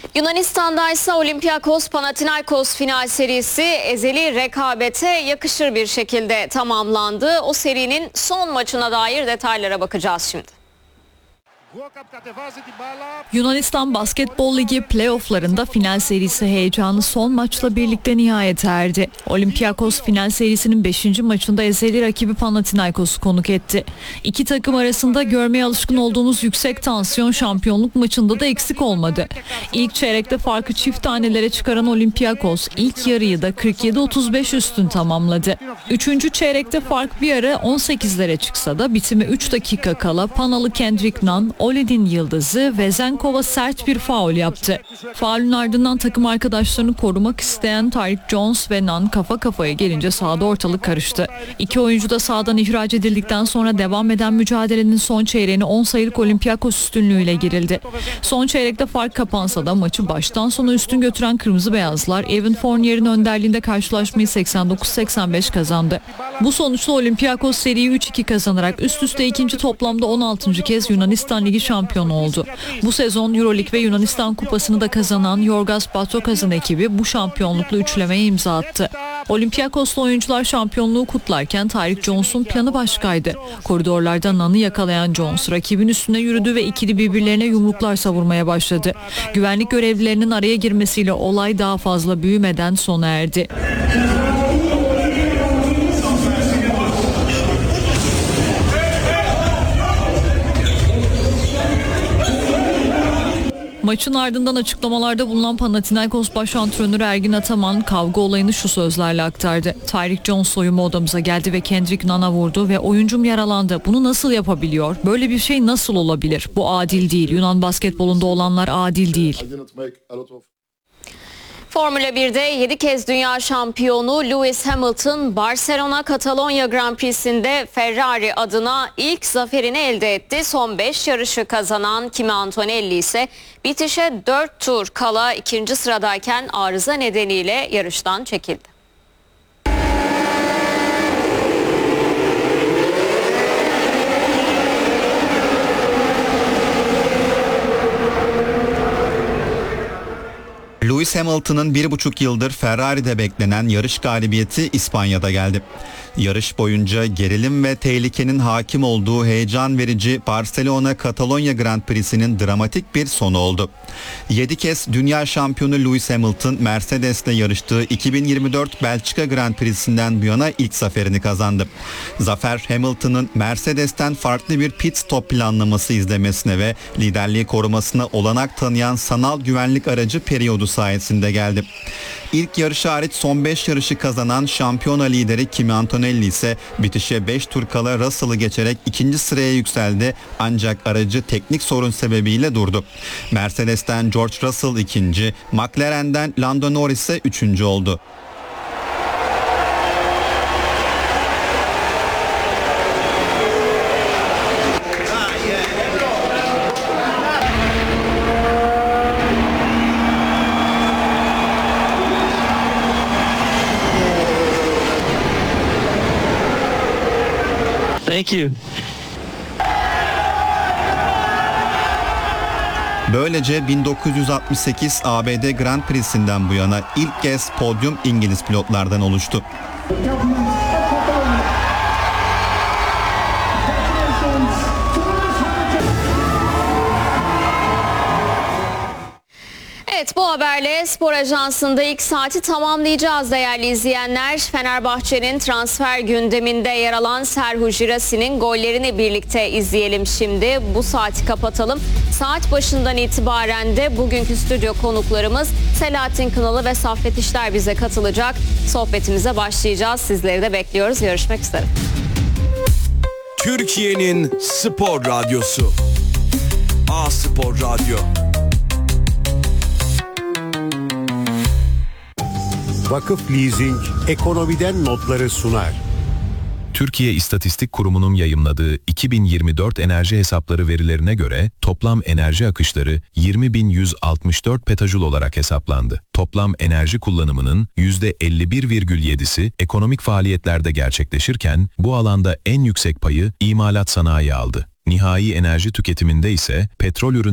Yunanistan'da ise Olympiakos Panathinaikos final serisi ezeli rekabete yakışır bir şekilde tamamlandı. O serinin son maçına dair detaylara bakacağız şimdi. Yunanistan Basketbol Ligi playofflarında final serisi heyecanı son maçla birlikte nihayete erdi. Olympiakos final serisinin 5. maçında ezeli rakibi Panathinaikos'u konuk etti. İki takım arasında görmeye alışkın olduğumuz yüksek tansiyon şampiyonluk maçında da eksik olmadı. İlk çeyrekte farkı çift tanelere çıkaran Olympiakos ilk yarıyı da 47-35 üstün tamamladı. Üçüncü çeyrekte fark bir ara 18'lere çıksa da bitime 3 dakika kala Panalı Kendrick Nunn, Oled'in yıldızı Vezenkova sert bir faul yaptı. Faulün ardından takım arkadaşlarını korumak isteyen Tyreek Jones ve Nunn kafa kafaya gelince sahada ortalık karıştı. İki oyuncu da sahadan ihraç edildikten sonra devam eden mücadelenin son çeyreğine 10 sayılık Olympiakos üstünlüğüyle girildi. Son çeyrekte fark kapansa da maçı baştan sona üstün götüren Kırmızı Beyazlar Evan Fournier'in önderliğinde karşılaşmayı 89-85 kazandı. Bu sonuçla Olympiakos seriyi 3-2 kazanarak üst üste ikinci toplamda 16. kez Yunanistan Ligi şampiyonu oldu. Bu sezon Euroleague ve Yunanistan Kupası'nı da kazanan Yorgos Batrokas'ın ekibi bu şampiyonlukla üçlemeye imza attı. Olympiakoslu oyuncular şampiyonluğu kutlarken Tyreek Jones'un planı başkaydı. Koridorlarda Nunn'ı yakalayan Jones rakibin üstüne yürüdü ve ikili birbirlerine yumruklar savurmaya başladı. Güvenlik görevlilerinin araya girmesiyle olay daha fazla büyümeden sona erdi. Maçın ardından açıklamalarda bulunan Panathinaikos baş antrenörü Ergin Ataman kavga olayını şu sözlerle aktardı. Tyreek Jones soyunma odamıza geldi ve Kendrick Nunn'a vurdu ve oyuncum yaralandı. Bunu nasıl yapabiliyor? Böyle bir şey nasıl olabilir? Bu adil değil. Yunan basketbolunda olanlar adil değil. Formula 1'de 7 kez dünya şampiyonu Lewis Hamilton, Barcelona Katalonya Grand Prix'sinde Ferrari adına ilk zaferini elde etti. Son 5 yarışı kazanan Kimi Antonelli ise bitişe 4 tur kala 2. sıradayken arıza nedeniyle yarıştan çekildi. Lewis Hamilton'ın 1,5 yıldır Ferrari'de beklenen yarış galibiyeti İspanya'da geldi. Yarış boyunca gerilim ve tehlikenin hakim olduğu heyecan verici Barcelona Katalonya Grand Prix'sinin dramatik bir sonu oldu. 7 kez dünya şampiyonu Lewis Hamilton, Mercedes'le yarıştığı 2024 Belçika Grand Prix'sinden bu yana ilk zaferini kazandı. Zafer, Hamilton'ın Mercedes'ten farklı bir pit stop planlaması izlemesine ve liderliği korumasına olanak tanıyan sanal güvenlik aracı periyodu sayesinde geldi. İlk yarışı hariç son 5 yarışı kazanan şampiyona lideri Kimi Antonelli ise bitişe 5 tur kala Russell'ı geçerek 2. sıraya yükseldi ancak aracı teknik sorun sebebiyle durdu. Mercedes'ten George Russell 2. McLaren'den Lando Norris ise 3. oldu. Thank you. Böylece 1968 ABD Grand Prix'sinden bu yana ilk kez podyum İngiliz pilotlardan oluştu. Evet, bu haberle Spor Ajansı'nda ilk saati tamamlayacağız değerli izleyenler. Fenerbahçe'nin transfer gündeminde yer alan Serhou Girassy'nin gollerini birlikte izleyelim şimdi. Bu saati kapatalım. Saat başından itibaren de bugünkü stüdyo konuklarımız Selahattin Kınalı ve Saffet İşler bize katılacak. Sohbetimize başlayacağız. Sizleri de bekliyoruz. Görüşmek üzere. Türkiye'nin spor radyosu. A-Spor Radyo. Vakıf Leasing ekonomiden notları sunar. Türkiye İstatistik Kurumu'nun yayımladığı 2024 enerji hesapları verilerine göre toplam enerji akışları 20.164 petajul olarak hesaplandı. Toplam enerji kullanımının %51,7'si ekonomik faaliyetlerde gerçekleşirken bu alanda en yüksek payı imalat sanayi aldı. Nihai enerji tüketiminde ise petrol ürünleri